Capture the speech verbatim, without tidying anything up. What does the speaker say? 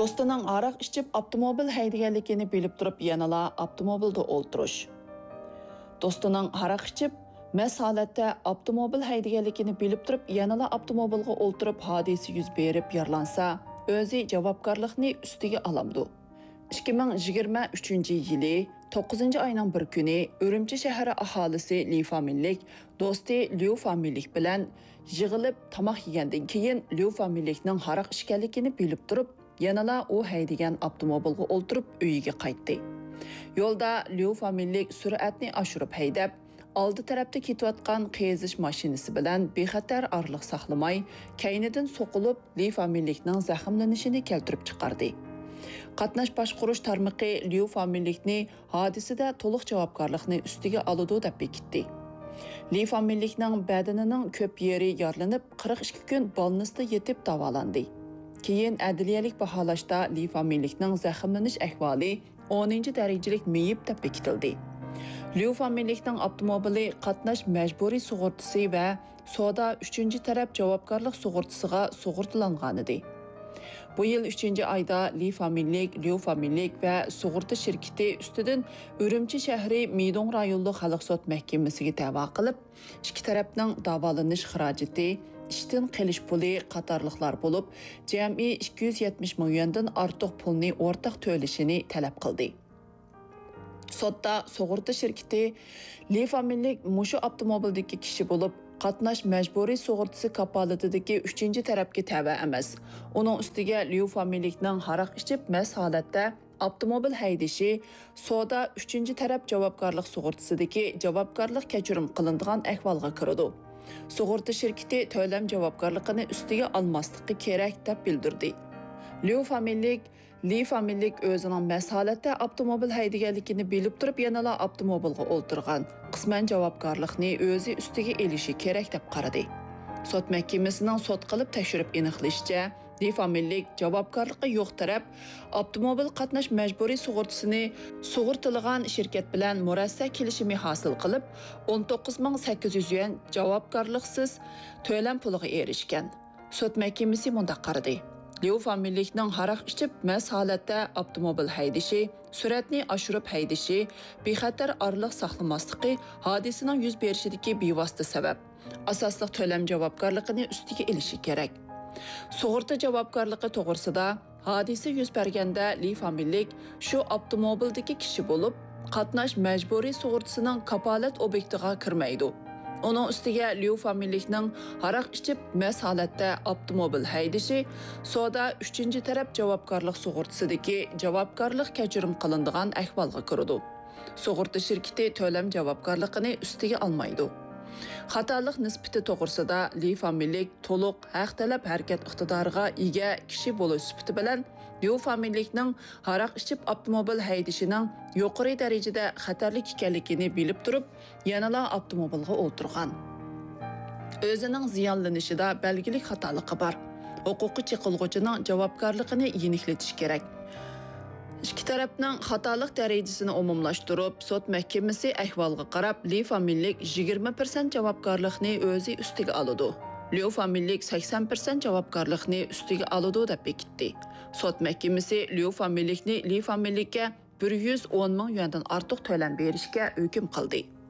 Do'stining aroq ichib avtomobil haydaganligini bilib turib, yanala avtomobilda o'ltirish. Do'stining aroq ichib mast holatda avtomobil haydaganligini bilib turib, yanala avtomobilga o'ltirib hodisa yuz berib yaralansa, o'zi javobgarlikni ustiga olamdi. ikki ming yigirma uchinchi yili to'qqizinchi oyning bir kuni Urumchi shahri aholisi Li familiyalik do'sti Liu familiyalik bilan yig'ilib tomoq yegandan keyin Liu familiyalikning aroq ichganligini bilib turib, yanala u haydagan avtomobilga o'ltirib uyiga qaytdi. Yo'lda Liu familiyalik sur'atni oshirib haydab, oldi tarafda ketayotgan qizish mashinasi bilan bexatar orliq saqlamay, kaynidan so'qilib Li familiyalikning zaxmlanishini keltirib chiqardi. Qatnash boshqarish tarmoqi Liu familiyalikni hodisada to'liq javobgarlikni ustiga oladi deb bekitdi. Li familiyalikning badanining ko'p yeri yaralanib, qirq ikki kun bolnisda yetib davolandi. Keyin adliyalik baholashda Li familiyalikning zaxmlanish ahvoli o'ninchi darajalik meyib deb bekitildi. Liu familiyalikning avtomobili qatnash majburiy sug'urtasi va soda uchinchi taraf javobgarlik sug'urtasiga sug'urtalangan edi. Bu yil uchinchi oyda Li familiyalik, Liu familiyalik va sug'urta shirkati ustidan Urumchi shahri Midong rayonli xalq sud mahkamasiga da'vo qilib, ikki tarafning davolanish xarajati, ishdan qilish puli qatorliqlar bo'lib, jami ikki yuz yetmish ming yuandan ortiq pulni o'rtaq to'lashini talab qildi. Sudda sug'urta shirkati Li familiyalik mushu avtomobildagi kishi bo'lib, qatnash majburiy sug'urtasi kapolatidagi uchinchi tarafga tava emas. Uning ustiga Liu familiyalikning aroq ichib mast holatda avtomobil haydashi soda uchinchi taraf javobgarlik sug'urtasidagi javobgarlik kechirim qilinadigan ahvolga kiradi. Sug'urta shirkati to'lam javobgarligini ustiga olmasligi kerak deb bildirdi. Liu familiyalik Li familiyalik o'zining mast holatda avtomobil haydaganligini bilib turib, yanala avtomobilga o'ltirgan, qisman javobgarlikni o'zi ustiga elishi kerak deb qaradi. Sud mahkamasining sud qilib tekshirib aniqlashicha, Li familiyalik javobgarligi yo'q taraf avtomobil qatnash majburiy sug'urtasini sug'urtilgan shirkat bilan murassa kelishimi hosil qilib, o'n to'qqiz ming sakkiz yuz yuan javobgarliksiz to'lam puliga erishgan. Sud mahkamasi munda qaradi. Liu familiyalikning aroq ichib mast holatda avtomobil haydashi, sur'atni oshirib haydashi, bexatar orliq saqlamasligi hodisaning yuz berishidagi bevosita sabab. Asosli to'lam javobgarligini ustiga elishi kerak. Sug'urta javobgarligi to'g'risida hodisa yuz berganda Li familiyalik shu avtomobildagi kishi bo'lib, qatnash majburiy sug'urtasining kapolat obyektiga kirmaydi. Onun ustiga Liu familiyalikning aroq ichib mast holatda avtomobil haydashi soda uchinchi taraf javobgarlik sug'urtasidagi javobgarlik kechirim qilinadigan ahvolga kiradi. Sug'urta shirkati to'lam javobgarligini ustiga olmaydi. Xatolik nisbati to'g'risida Li familiyalik to'liq haq talab harakat iqtidoriga ega kishi bo'lish sifati bilan Liu familiyalikning aroq ichib avtomobil haydashining yuqori darajada xatarli ekanligini bilib turib, yanala avtomobilga o'ltirgan. O'zining ziyonlanishida belgilik xatoligi bor. Huquqiy chiqilg'uchining javobgarligini yeniklatish kerak. İki tarafning xatolik darajasini umumlashtirib, sud mahkamasi ahvolga qarab Li familiyalik yigirma foiz javobgarlikni o'zi ustiga oladi. Liu familiyalik sakson foiz javobgarlikni ustiga oladi deb bekitdi. Sud mahkamasi Liu familiyalikni Li familiyalikka bir yuz o'n ming yuandan ortiq to'lam berishga hukm qildi.